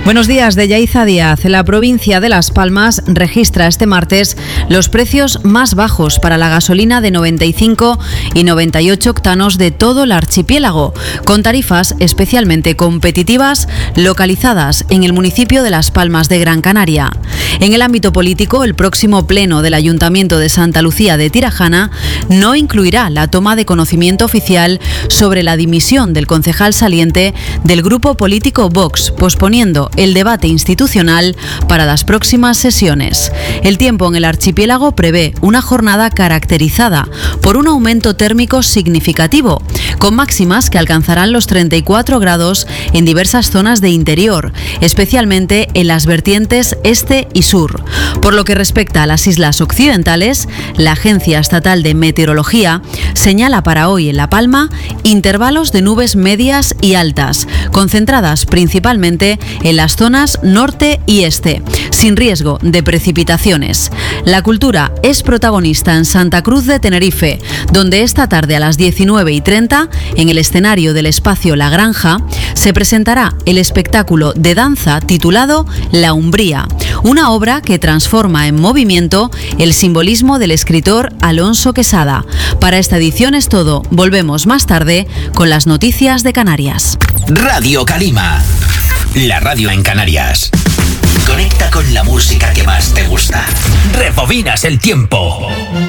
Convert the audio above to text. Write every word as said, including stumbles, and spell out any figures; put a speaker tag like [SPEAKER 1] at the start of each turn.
[SPEAKER 1] Buenos días, de Yaiza Díaz. La provincia de Las Palmas registra este martes los precios más bajos para la gasolina de noventa y cinco y noventa y ocho octanos de todo el archipiélago, con tarifas especialmente competitivas localizadas en el municipio de Las Palmas de Gran Canaria. En el ámbito político, el próximo pleno del Ayuntamiento de Santa Lucía de Tirajana no incluirá la toma de conocimiento oficial sobre la dimisión del concejal saliente del grupo político Vox, posponiendo el debate institucional para las próximas sesiones. El tiempo en el archipiélago prevé una jornada caracterizada por un aumento térmico significativo, con máximas que alcanzarán los treinta y cuatro grados en diversas zonas de interior, especialmente en las vertientes este y sur. Por lo que respecta a las islas occidentales, la Agencia Estatal de Meteorología señala para hoy en La Palma intervalos de nubes medias y altas, concentradas principalmente en las zonas norte y este, sin riesgo de precipitaciones. La cultura es protagonista en Santa Cruz de Tenerife, donde esta tarde a las diecinueve y treinta, en el escenario del espacio La Granja, se presentará el espectáculo de danza titulado La Umbría, una obra que transforma en movimiento el simbolismo del escritor Alonso Quesada. Para esta edición es todo. Volvemos más tarde con las noticias de Canarias.
[SPEAKER 2] Radio Calima, la radio en Canarias. Conecta con la música que más te gusta. Rebobinas el tiempo.